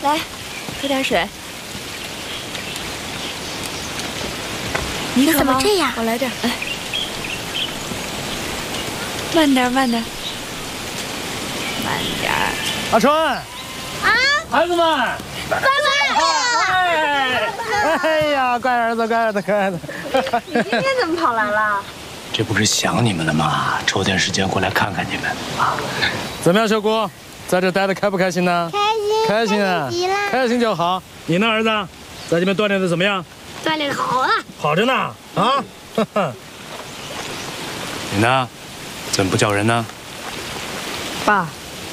来，喝点水。你怎么这样？ 我来点。哎，慢点，慢点，慢点。 阿春， 啊， 孩子们， 爸爸！ 哎呀，乖儿子，乖儿子，乖儿子。 你今天怎么跑来了？ 这不是想你们了吗？抽点时间过来看看你们啊。怎么样，小姑，在这待的开不开心呢？ 开心， 开心啊， 极了， 开心就好。你呢，儿子，在这边锻炼的怎么样？ 锻炼的好啊， 好着呢，啊。你呢？怎么不叫人呢？ 爸。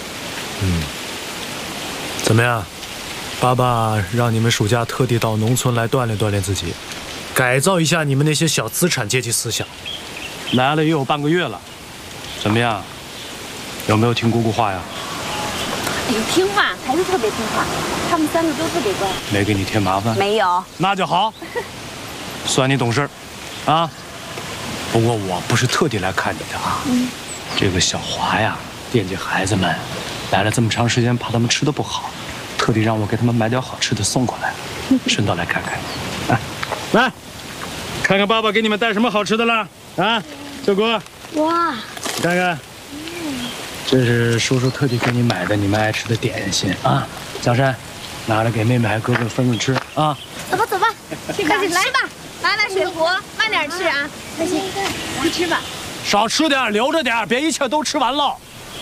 怎么样？爸爸让你们暑假特地到农村来锻炼锻炼自己，改造一下你们那些小资产阶级思想。 来了也有半个月了，怎么样？有没有听姑姑话呀？ 有听话，孩子特别听话，他们三个都特别乖。 没给你添麻烦？ 没有。 那就好，算你懂事儿，啊。不过我不是特地来看你的啊。这个小华呀，惦记孩子们，来了这么长时间，怕他们吃的不好，特地让我给他们买点好吃的送过来，顺道来看看你。来，看看爸爸给你们带什么好吃的了啊，小姑。 哇， 你看看，这是叔叔特地给你买的你们爱吃的点心啊。江山，拿来给妹妹还有哥哥分分吃啊。 走吧走吧，快点来吧，来水壶，慢点吃啊，开心，快吃吧。 少吃点，留着点，别一切都吃完了。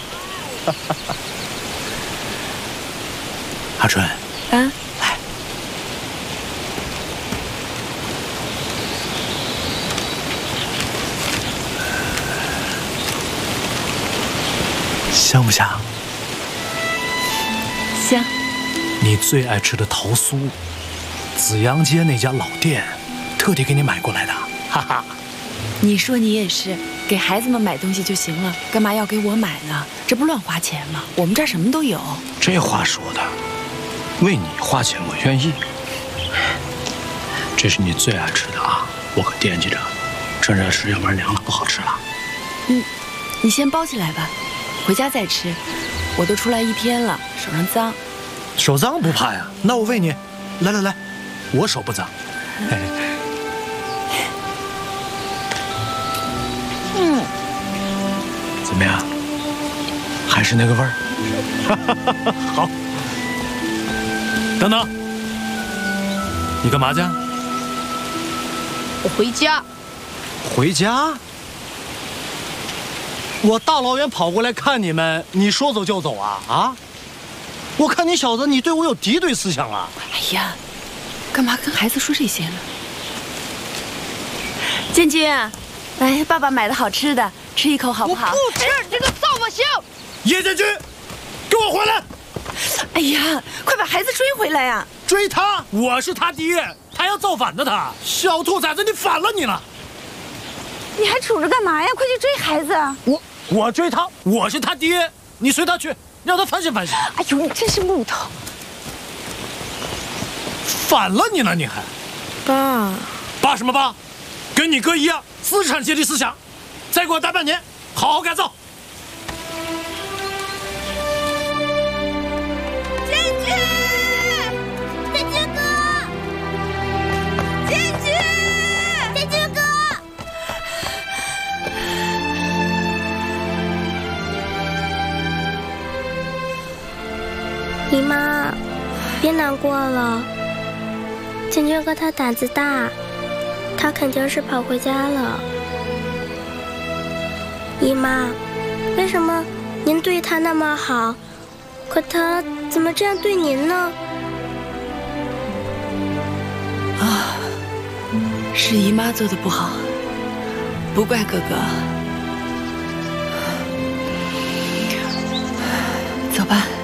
阿春， 啊， 来，香不香？ 香。 你最爱吃的桃酥，紫阳街那家老店，特地给你买过来的，哈哈。 你说你也是，给孩子们买东西就行了，干嘛要给我买呢？这不乱花钱吗？我们这儿什么都有。 这话说的，为你花钱我愿意。这是你最爱吃的啊，我可惦记着，趁热吃，要不然凉了不好吃了。 你先包起来吧，回家再吃。我都出来一天了，手上脏。 手脏不怕呀，那我喂你，来来来，我手不脏。 怎么样？还是那个味儿？ 好。等等，你干嘛去？ 我回家。 回家？我大老远跑过来看你们，你说走就走啊？啊？我看你小子，你对我有敌对思想啊！ 哎呀，干嘛跟孩子说这些呢？建军，来，爸爸买的好吃的，吃一口好不好？ 我不吃这个造化星。 叶建军，给我回来！ 哎呀，快把孩子追回来呀！ 追他，我是他爹，他要造反的他。小兔崽子，你反了你了！ 你还杵着干嘛呀？快去追孩子！ 我追他，我是他爹，你随他去，让他反省反省。 哎呦，你真是木头！ 反了你了，你还？爸什么爸？跟你哥一样，资产阶级思想。再给我待半年，好好改造。 建军，建军哥，建军，建军哥。 姨妈，别难过了。建军哥他胆子大，他肯定是跑回家了。姨妈，为什么您对他那么好，可他怎么这样对您呢？ 啊，是姨妈做的不好，不怪哥哥。走吧。